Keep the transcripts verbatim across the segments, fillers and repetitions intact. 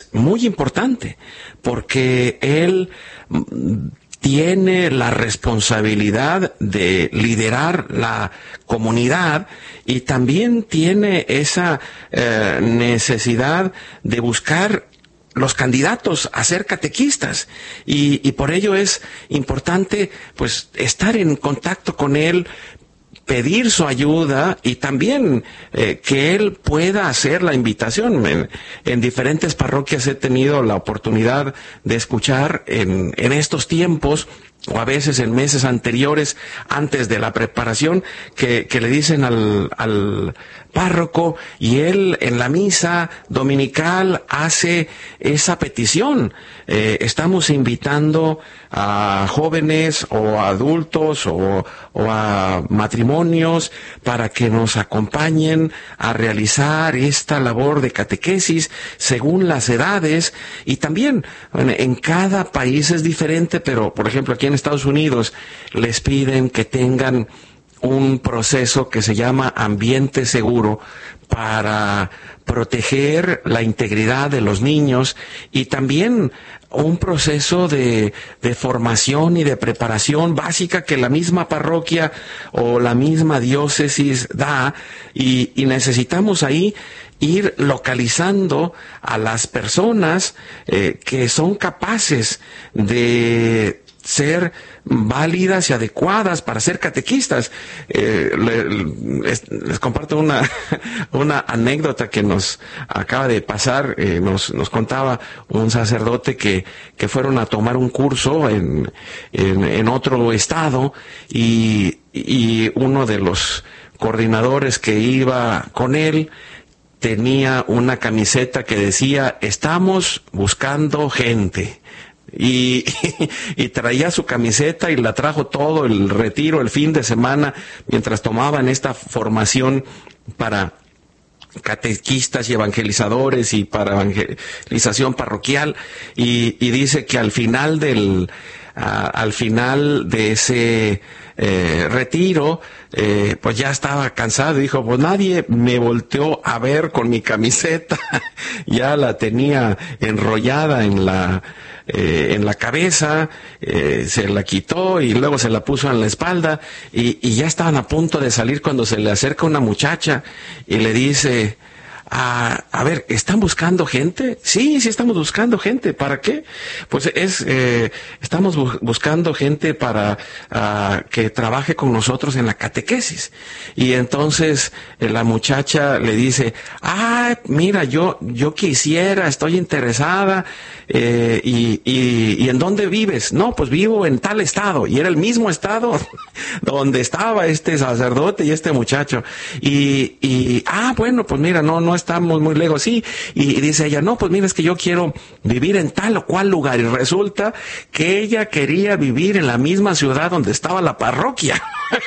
muy importante, porque él tiene la responsabilidad de liderar la comunidad y también tiene esa eh, necesidad de buscar los candidatos a ser catequistas y, y por ello es importante pues estar en contacto con él, pedir su ayuda y también eh, que él pueda hacer la invitación. En, en diferentes parroquias he tenido la oportunidad de escuchar en, en estos tiempos o a veces en meses anteriores, antes de la preparación, que, que le dicen al, al párroco y él en la misa dominical hace esa petición. Eh, estamos invitando a jóvenes o a adultos o, o a matrimonios para que nos acompañen a realizar esta labor de catequesis según las edades y también en, en cada país es diferente, pero por ejemplo aquí en Estados Unidos les piden que tengan un proceso que se llama ambiente seguro para proteger la integridad de los niños y también un proceso de, de formación y de preparación básica que la misma parroquia o la misma diócesis da y, y necesitamos ahí ir localizando a las personas eh, que son capaces de ser válidas y adecuadas para ser catequistas. Eh, les, les comparto una, una anécdota que nos acaba de pasar. Eh, nos, nos contaba un sacerdote que, que fueron a tomar un curso en, en, en otro estado y, y uno de los coordinadores que iba con él tenía una camiseta que decía: estamos buscando gente. Y, y, y traía su camiseta y la trajo todo el retiro, el fin de semana, mientras tomaban esta formación para catequistas y evangelizadores y para evangelización parroquial. Y, y dice que al final del, uh, al final de ese eh, retiro, eh, pues ya estaba cansado y dijo: pues nadie me volteó a ver con mi camiseta, ya la tenía enrollada en la Eh, en la cabeza, eh, se la quitó y luego se la puso en la espalda y, y ya estaban a punto de salir cuando se le acerca una muchacha y le dice: a, a ver, ¿están buscando gente? Sí, sí estamos buscando gente. ¿Para qué? Pues es, eh, estamos bu buscando gente para uh, que trabaje con nosotros en la catequesis. Y entonces eh, la muchacha le dice: ah, mira, yo, yo quisiera, estoy interesada, eh, y, y, ¿y en dónde vives? No, pues vivo en tal estado. Y era el mismo estado donde estaba este sacerdote y este muchacho. Y, y, ah, bueno, pues mira, no, no estamos muy lejos, sí. Y, y dice ella: no, pues mira, es que yo quiero vivir en tal o cual lugar. Y resulta que ella quería vivir en la misma ciudad donde estaba la parroquia.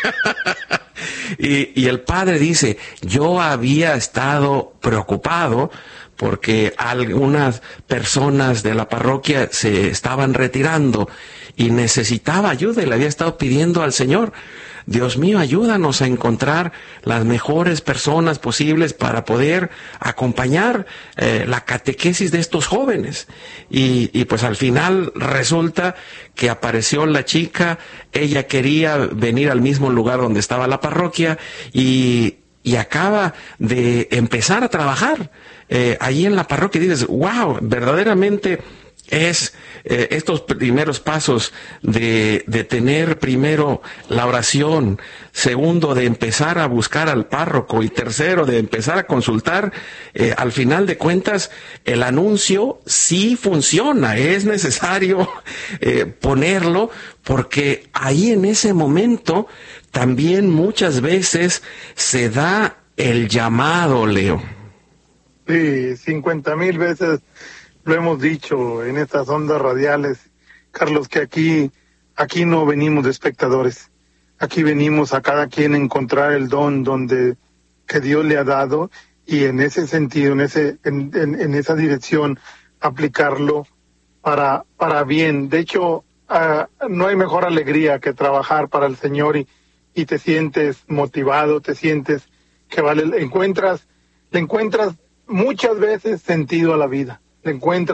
y, y el padre dice: yo había estado preocupado porque algunas personas de la parroquia se estaban retirando y necesitaba ayuda y le había estado pidiendo al Señor: Dios mío, ayúdanos a encontrar las mejores personas posibles para poder acompañar eh, la catequesis de estos jóvenes. Y, y pues al final resulta que apareció la chica, ella quería venir al mismo lugar donde estaba la parroquia y, y acaba de empezar a trabajar eh, allí en la parroquia. Y dices: wow, verdaderamente es eh, estos primeros pasos de, de tener primero la oración, segundo de empezar a buscar al párroco y tercero de empezar a consultar, eh, al final de cuentas el anuncio sí funciona. Es necesario eh, ponerlo porque ahí en ese momento también muchas veces se da el llamado, Leo. Sí, cincuenta mil veces lo hemos dicho en estas ondas radiales, Carlos, que aquí, aquí no venimos de espectadores. Aquí venimos a cada quien encontrar el don donde que Dios le ha dado y en ese sentido, en ese, en, en, en esa dirección, aplicarlo para, para bien. De hecho, uh, no hay mejor alegría que trabajar para el Señor y, y te sientes motivado, te sientes que vale, encuentras, le encuentras muchas veces sentido a la vida. Le encuentras